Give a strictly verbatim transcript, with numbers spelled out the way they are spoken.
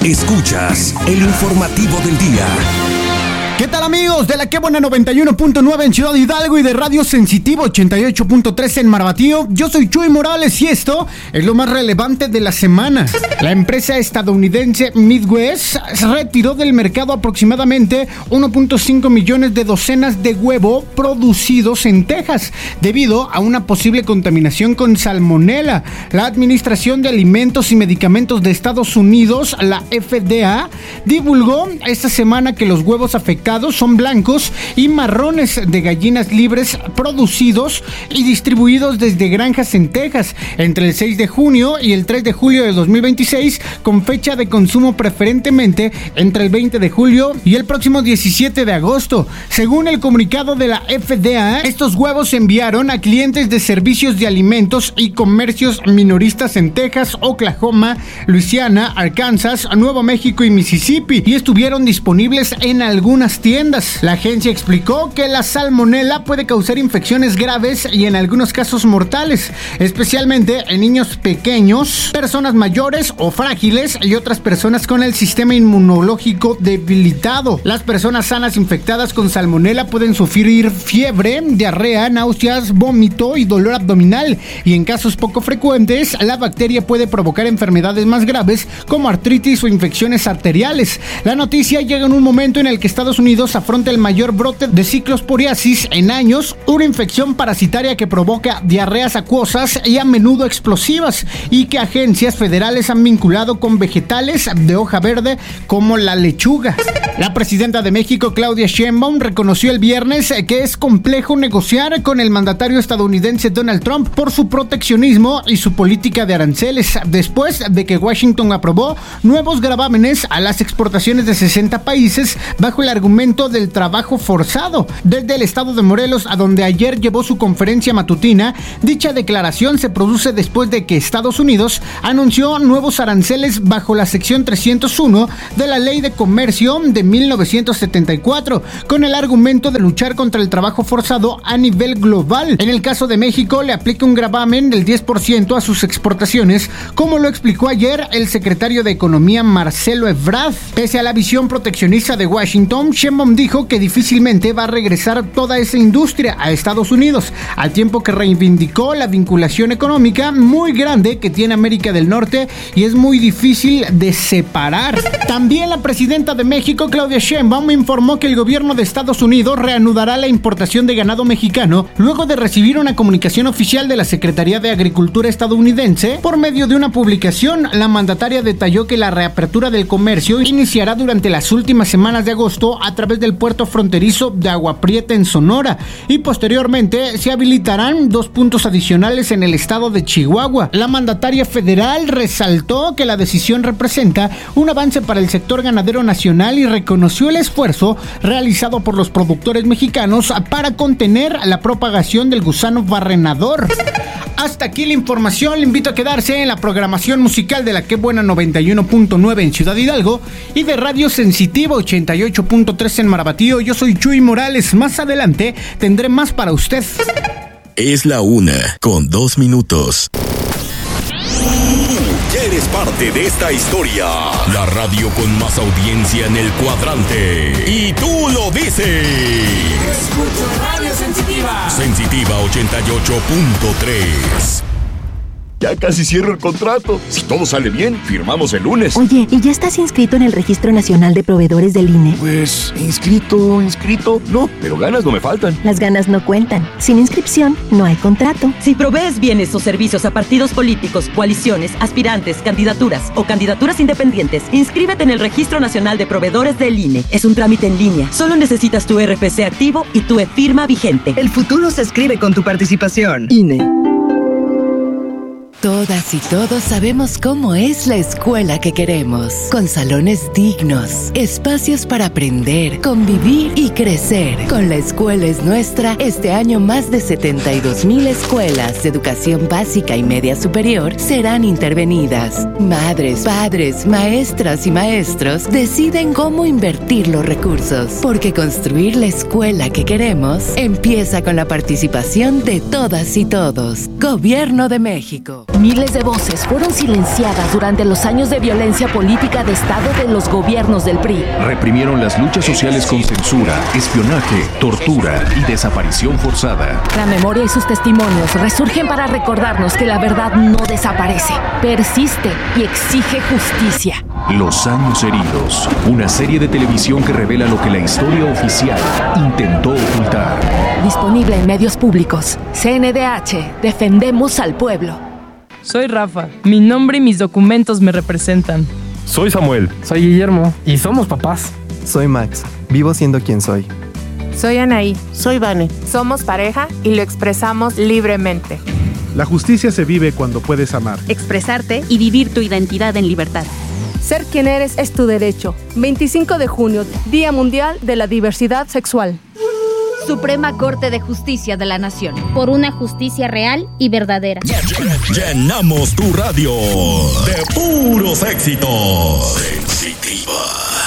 Escuchas el informativo del día. ¿Qué tal, amigos de la Qué Buena noventa y uno punto nueve en Ciudad Hidalgo y de Radio Sensitivo ochenta y ocho punto tres en Marbatío? Yo soy Chuy Morales y esto es lo más relevante de la semana. La empresa estadounidense Midwest retiró del mercado aproximadamente uno punto cinco millones de docenas de huevo producidos en Texas debido a una posible contaminación con salmonela. La Administración de Alimentos y Medicamentos de Estados Unidos, la F D A, divulgó esta semana que los huevos afectados son blancos y marrones de gallinas libres producidos y distribuidos desde granjas en Texas entre el seis de junio y el tres de julio de dos mil veintiséis, con fecha de consumo preferentemente entre el veinte de julio y el próximo diecisiete de agosto. Según el comunicado de la F D A, estos huevos se enviaron a clientes de servicios de alimentos y comercios minoristas en Texas, Oklahoma, Luisiana, Arkansas, Nuevo México y Mississippi y estuvieron disponibles en algunas tiendas. La agencia explicó que la salmonela puede causar infecciones graves y en algunos casos mortales, especialmente en niños pequeños, personas mayores o frágiles y otras personas con el sistema inmunológico debilitado. Las personas sanas infectadas con salmonela pueden sufrir fiebre, diarrea, náuseas, vómito y dolor abdominal, y en casos poco frecuentes, la bacteria puede provocar enfermedades más graves como artritis o infecciones arteriales. La noticia llega en un momento en el que Estados Unidos afronta el mayor brote de ciclosporiasis en años, una infección parasitaria que provoca diarreas acuosas y a menudo explosivas, y que agencias federales han vinculado con vegetales de hoja verde como la lechuga. La presidenta de México, Claudia Sheinbaum, reconoció el viernes que es complejo negociar con el mandatario estadounidense Donald Trump por su proteccionismo y su política de aranceles, después de que Washington aprobó nuevos gravámenes a las exportaciones de sesenta países bajo el argumento del trabajo forzado. Desde el estado de Morelos, a donde ayer llevó su conferencia matutina, dicha declaración se produce después de que Estados Unidos anunció nuevos aranceles bajo la sección trescientos uno de la Ley de Comercio de mil novecientos setenta y cuatro, con el argumento de luchar contra el trabajo forzado a nivel global. En el caso de México, le aplica un gravamen del diez por ciento a sus exportaciones, como lo explicó ayer el secretario de Economía, Marcelo Ebrard. Pese a la visión proteccionista de Washington, Sheinbaum dijo que difícilmente va a regresar toda esa industria a Estados Unidos, al tiempo que reivindicó la vinculación económica muy grande que tiene América del Norte y es muy difícil de separar. También la presidenta de México, Claudia Sheinbaum, informó que el gobierno de Estados Unidos reanudará la importación de ganado mexicano luego de recibir una comunicación oficial de la Secretaría de Agricultura estadounidense. Por medio de una publicación, la mandataria detalló que la reapertura del comercio iniciará durante las últimas semanas de agosto a través del puerto fronterizo de Agua Prieta en Sonora, y posteriormente se habilitarán dos puntos adicionales en el estado de Chihuahua. La mandataria federal resaltó que la decisión representa un avance para el sector ganadero nacional y reconoció el esfuerzo realizado por los productores mexicanos para contener la propagación del gusano barrenador. Hasta aquí la información. Le invito a quedarse en la programación musical de la Qué Buena noventa y uno punto nueve en Ciudad Hidalgo y de Radio Sensitivo ochenta y ocho punto tres en Marbatío. Yo soy Chuy Morales. Más adelante tendré más para usted. Es la una con dos minutos. Ya eres parte de esta historia. La radio con más audiencia en el cuadrante. Y tú lo dices. Escucho Radio Sensitiva. Sensitiva ochenta y ocho punto tres. Ya casi cierro el contrato. Si todo sale bien, firmamos el lunes. Oye, ¿y ya estás inscrito en el Registro Nacional de Proveedores del I N E? Pues, inscrito, inscrito. No, pero ganas no me faltan. Las ganas no cuentan. Sin inscripción, no hay contrato. Si provees bienes o servicios a partidos políticos, coaliciones, aspirantes, candidaturas o candidaturas independientes, inscríbete en el Registro Nacional de Proveedores del I N E. Es un trámite en línea. Solo necesitas tu R F C activo y tu e-firma vigente. El futuro se escribe con tu participación. I N E. Todas y todos sabemos cómo es la escuela que queremos, con salones dignos, espacios para aprender, convivir y crecer. Con La Escuela es Nuestra, este año más de setenta y dos mil escuelas de educación básica y media superior serán intervenidas. Madres, padres, maestras y maestros deciden cómo invertir los recursos, porque construir la escuela que queremos empieza con la participación de todas y todos. Gobierno de México. Miles de voces fueron silenciadas durante los años de violencia política de Estado de los gobiernos del P R I. Reprimieron las luchas sociales con censura, espionaje, tortura y desaparición forzada. La memoria y sus testimonios resurgen para recordarnos que la verdad no desaparece, persiste y exige justicia. Los años heridos, una serie de televisión que revela lo que la historia oficial intentó ocultar. Disponible en medios públicos. C N D H, defendemos al pueblo. Soy Rafa, mi nombre y mis documentos me representan. Soy Samuel. Soy Guillermo y somos papás. Soy Max, vivo siendo quien soy. Soy Anaí. Soy Vane. Somos pareja y lo expresamos libremente. La justicia se vive cuando puedes amar, expresarte y vivir tu identidad en libertad. Ser quien eres es tu derecho. veinticinco de junio, Día Mundial de la Diversidad Sexual. Suprema Corte de Justicia de la Nación. Por una justicia real y verdadera. Llenamos tu radio de puros éxitos. Sensitiva.